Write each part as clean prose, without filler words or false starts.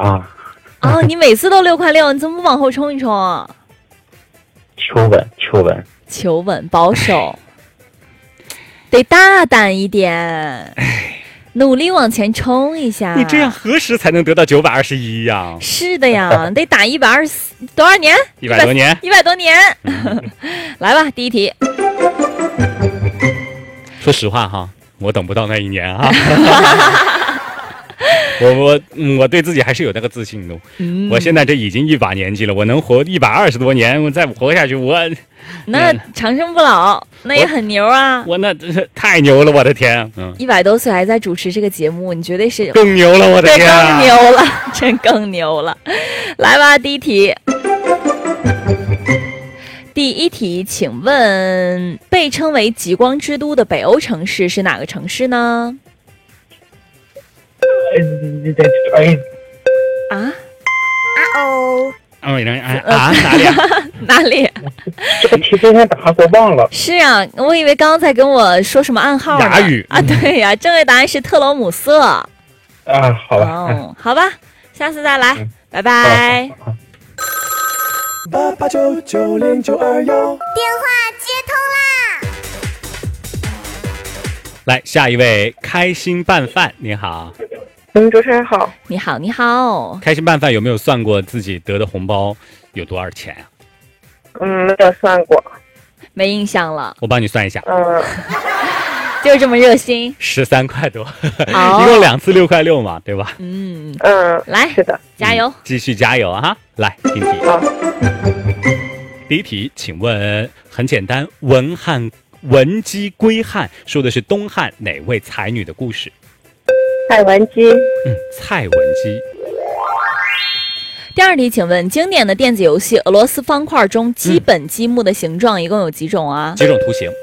啊。 哦，你每次都6.6块，你怎么不往后冲一冲啊？ 求稳， 保守，得大胆一点，努力往前冲一下。 你这样何时才能得到921呀？ 是的呀，得打124多少年 ？100多年。 100多年。来吧，第一题。 说实话哈，我等不到那一年啊。我对自己还是有那个自信的。我现在这已经一把年纪了，我能活120多年，我再活下去， 那长生不老，那也很牛啊！ 我那太牛了，我的天 ！100多岁还在主持这个节目，你绝对是更牛了，我的天！ 更牛了，真更牛了！来吧，第一题。第一题，请问被称为极光之都的北欧城市是哪个城市呢？ 哪里啊？ 哪里？ 这个题之前答过忘了。 是啊，我以为刚刚在跟我说什么暗号呢？ 哑语啊，对呀，正确答案是特罗姆瑟。 好吧。 好吧，下次再来，拜拜。 88990921， 电话接通啦！ 来，下一位开心拌饭，你好。 主持人好。 你好，你好。 开心拌饭有没有算过自己得的红包有多少钱啊？ 没有算过， 没印象了。 我帮你算一下。 就是这么热心。 13块多，一共2次6.6块嘛，对吧？ 来， 是的， 加油， 继续加油哈！来，第一题。第一题，请问很简单，文姬归汉说的是东汉哪位才女的故事？ 蔡文姬。 蔡文姬。 第二题，请问经典的电子游戏俄罗斯方块中基本积木的形状一共有几种啊？ 几种图形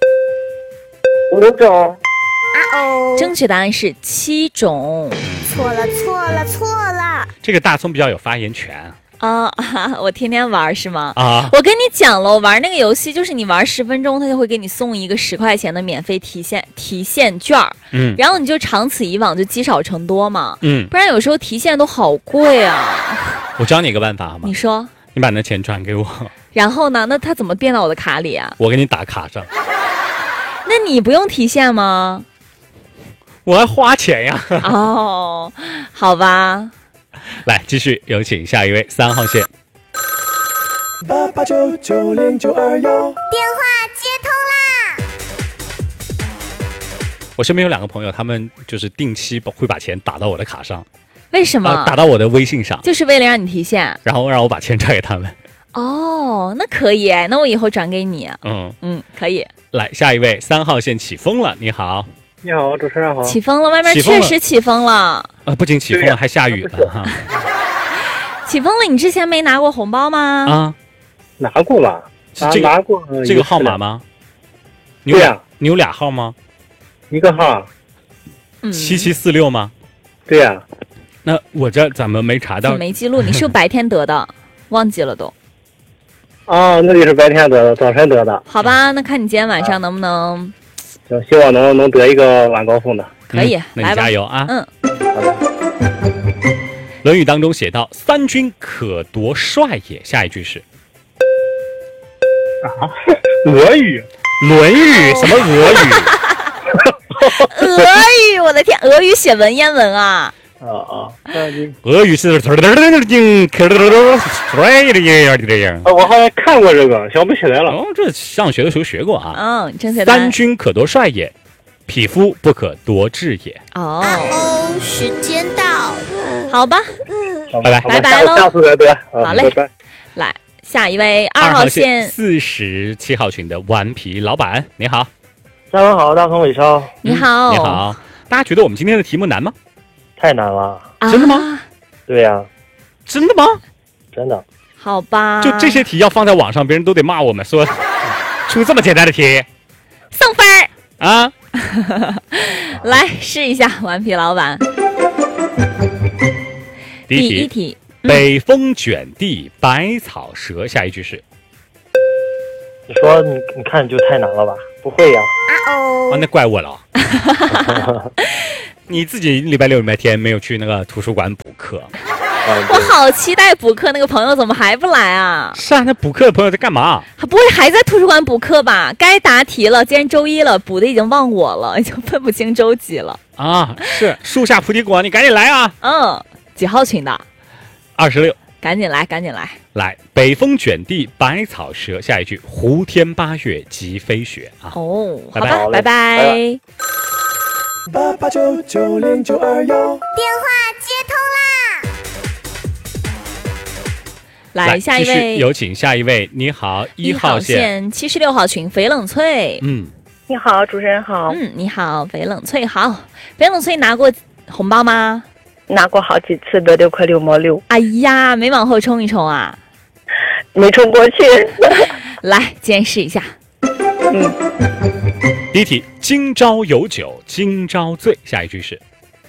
？5种。 正确答案是7种。 错了！ 这个大葱比较有发言权我天天玩是吗？ 我跟你讲了，我玩那个游戏就是你玩10分钟，他就会给你送一个10块钱的免费提现券然后你就长此以往就积少成多嘛不然有时候提现都好贵啊。 我教你一个办法好吗？ 你说。 你把那钱转给我。 然后呢？那他怎么变到我的卡里啊？ 我给你打卡上。 那你不用提现吗？ 我还花钱呀。 好吧。 来，继续有请下一位3号线。 88990921， 电话接通啦！ 我身边有2个朋友，他们就是定期会把钱打到我的卡上。 为什么？ 打到我的微信上， 就是为了让你提现， 然后让我把钱转给他们。 那可以哎，那我以后转给你。可以。 来，下一位3号线起风了，你好。 你好，主持人好。 起风了，外面确实起风了。 不仅起风了，还下雨了哈。 起风了，你之前没拿过红包吗？ 拿过吧？拿过这个号码吗？ 对呀。 你有2号吗？ 一个号。 7746吗？ 对呀。 那我这怎么没查到？ 没记录，你是不是白天得的？忘记了都。 那就是白天得的，早晨得的。 好吧，那看你今天晚上能不能。 行，希望能得一个晚高峰的。 可以， 那你加油啊！ 《 论语》当中写到：“三军可夺帅也。”下一句是？ 俄语？ 论语？什么俄语？ 俄语！我的天，俄语写文言文啊！ 俄语是我好像看过这个，想不起来了。 这上学的时候学过啊。 正确答案。 三军可夺帅也，匹夫不可夺志也。 时间到。 好吧。 拜拜喽。下次再得。 好嘞。拜拜。来，下一位2号线 47号群的顽皮老板，你好。 下午好，大鹏伟超。 你好。 你好。大家觉得我们今天的题目难吗？ 太难了。 真的吗？ 对呀。 真的吗？ 真的。 好吧。 就这些题要放在网上，别人都得骂我们说出这么简单的题， 送分啊！ 来试一下，顽皮老板。 第一题，北风卷地，百草折。下一句是？ 你说你看就太难了吧？不会呀。 那怪我了。你自己礼拜6、礼拜天没有去那个图书馆补课。 我好期待补课那个朋友怎么还不来啊？ 是啊，那补课的朋友在干嘛？ 不会还在图书馆补课吧？该答题了，今天周一了，补的已经忘我了，已经分不清周几了啊！是树下菩提果，你赶紧来啊！ 几号群的 ？26。 赶紧来，赶紧来！ 来，北风卷地，百草折。下一句，胡天八月即飞雪啊！ 哦， 拜拜， 好吧，拜拜。 88990921， 电话接通啦！ 来，下一位， 有请下一位。你好，1号线 76号群，翡冷翠。 你好，主持人好。 你好，翡冷翠好。翡冷翠拿过红包吗？ 拿过好几次的6块6毛6。 哎呀，没往后冲一冲啊？ 没冲过去。 来，见识一下。 第一题，今朝有酒今朝醉。下一句是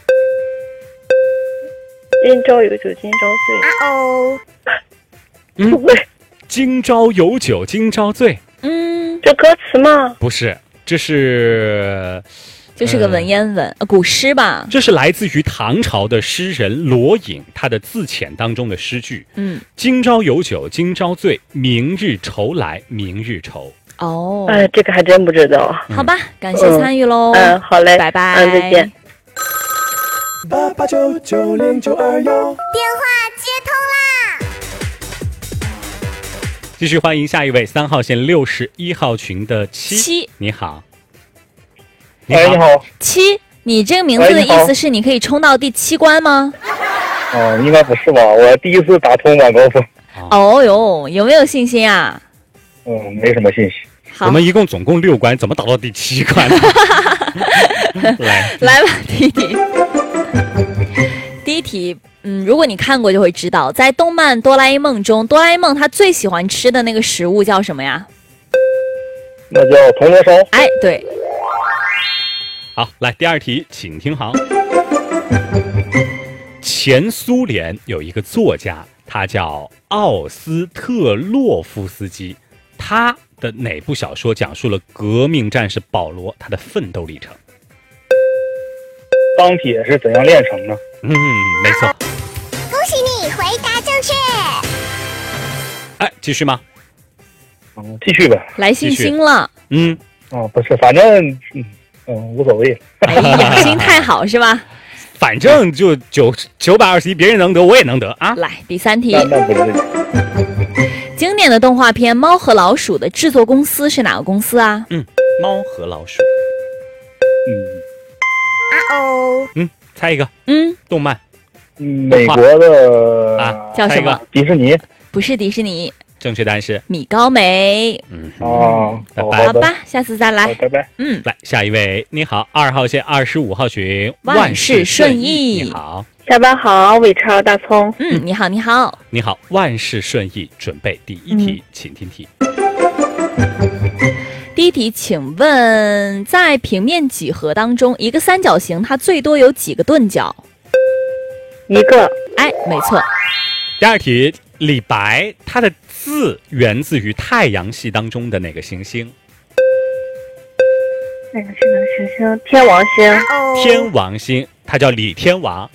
今朝有酒今朝醉。 今朝有酒今朝醉。 这歌词吗？ 不是，这是就是个文言文，古诗吧？ 这是来自于唐朝的诗人罗隐他的自遣当中的诗句。今朝有酒今朝醉，明日愁来明日愁。 哦， 这个还真不知道。 好吧，感谢参与喽。 好嘞， 拜拜。 再见。 88990921， 电话接通啦！ 继续欢迎下一位3号线61号群的7。你好。 你好。 7，你这个名字的意思是你可以冲到第7关吗？ 应该不是吧？我第一次打通晚高峰。 哦哟，有没有信心啊？ 没什么信息。 我们总共6关，怎么打到第7关呢？ 来吧，第一题。第一题，如果你看过就会知道，在动漫《哆啦 A 梦》中，哆啦 A 梦他最喜欢吃的那个食物叫什么呀？ 那叫铜锣烧。 哎，对。 好，来第二题，请听好。前苏联有一个作家，他叫奥斯特洛夫斯基，他的哪部小说讲述了革命战士保罗他的奋斗历程？ 钢铁是怎样炼成的？ 没错。 恭喜你回答正确。 哎，继续吗？ 继续呗。 来信心了。 不是，反正无所谓。 哎呀，心太好是吧？ 反正就921，别人能得我也能得啊！ 来，第3题。 那不是。 经典的动画片《猫和老鼠》的制作公司是哪个公司啊？ 猫和老鼠。猜一个。动漫。 美国的叫什么？ 迪士尼。 不是迪士尼。 正确答案是米高梅。 拜拜。 好吧，下次再来。 拜拜。 来下一位，你好，2号线25号群， 万事顺意。 你好， 下班好，伟超大葱。 你好，你好， 你好，万事顺意。准备第一题，请听题。 第一题，请问在平面几何当中，一个三角形它最多有几个钝角 ？1个。 哎，没错。 第二题，李白他的字源自于太阳系当中的哪个行星？ 太阳系哪个行星？天王星。 天王星，他叫李天王。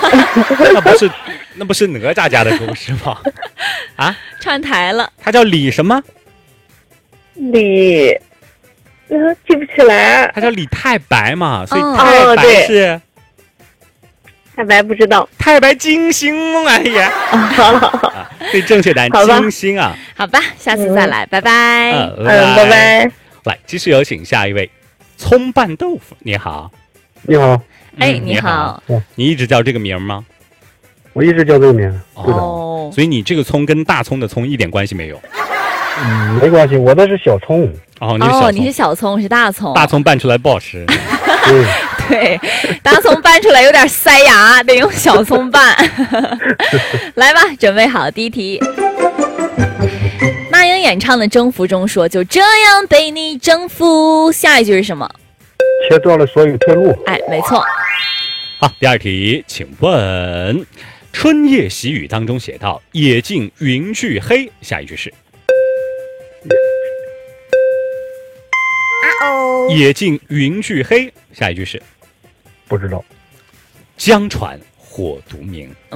那不是哪吒家的故事吗？ 串台了。 他叫李什么？ 李，记不起来。 他叫李太白嘛，所以太白是。 太白不知道。 太白金星，哎呀。对，正确答案金星啊。 好吧，下次再来，拜拜。 拜拜。 来，继续有请下一位，葱拌豆腐。你好。 你好。 哎，你好。 你一直叫这个名吗？ 我一直叫这个名。 哦。 所以你这个葱跟大葱的葱一点关系没有？ 没关系，我的是小葱。 你是小葱，我是大葱。 大葱拌出来不好吃。 对，大葱拌出来有点塞牙，得用小葱拌。来吧，准备好第一题。那英演唱的《征服》中说：“就这样被你征服。”下一句是什么？ 切断了所有退路。 哎，没错。 好，第二题，请问春夜喜雨当中写到“野径云俱黑”，下一句是？野径云俱黑，下一句是？ 不知道。 江船火独明。